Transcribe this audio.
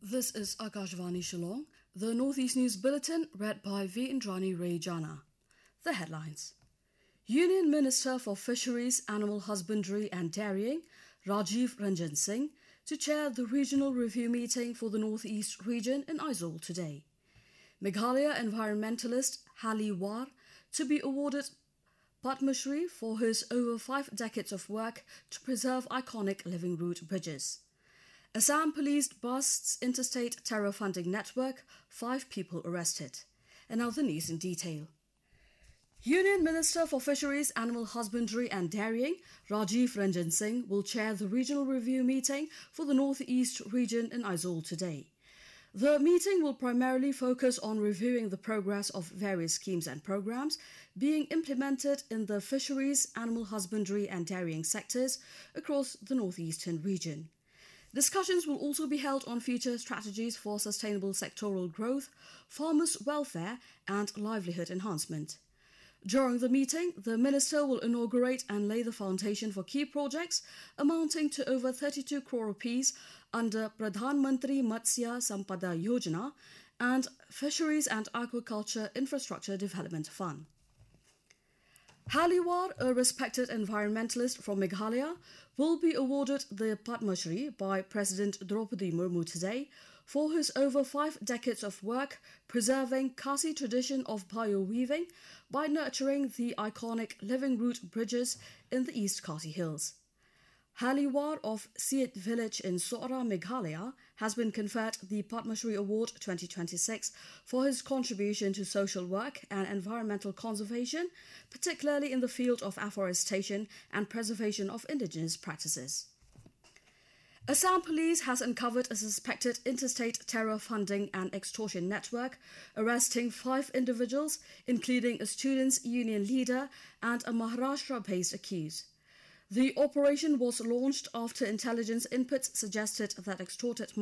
This is Akashvani Shillong, the Northeast News Bulletin read by V. Indrani Ray Jana. The headlines. Union Minister for Fisheries, Animal Husbandry and Dairying, Rajiv Ranjan Singh, to chair the regional review meeting for the Northeast region in Aizawl today. Meghalaya environmentalist Hali War to be awarded Padma Shri for his over 5 decades of work to preserve iconic living route bridges. Assam Police busts interstate terror funding network, 5 people arrested. And now the news in detail. Union Minister for Fisheries, Animal Husbandry and Dairying, Rajiv Ranjan Singh, will chair the regional review meeting for the North East region in Aizawl today. The meeting will primarily focus on reviewing the progress of various schemes and programs being implemented in the fisheries, animal husbandry and dairying sectors across the northeastern region. Discussions will also be held on future strategies for sustainable sectoral growth, farmers' welfare and livelihood enhancement. During the meeting, the Minister will inaugurate and lay the foundation for key projects amounting to over 32 crore rupees under Pradhan Mantri Matsya Sampada Yojana and Fisheries and Aquaculture Infrastructure Development Fund. Hali War, a respected environmentalist from Meghalaya, will be awarded the Padma Shri by President Draupadi Murmu today for his over 5 decades of work preserving Khasi tradition of bio-weaving by nurturing the iconic living route bridges in the East Khasi Hills. Hali War of Siet village in Sora, Meghalaya, has been conferred the Padma Shri Award 2026 for his contribution to social work and environmental conservation, particularly in the field of afforestation and preservation of indigenous practices. Assam Police has uncovered a suspected interstate terror funding and extortion network, arresting 5 individuals, including a students' union leader and a Maharashtra-based accused. The operation was launched after intelligence inputs suggested that extorted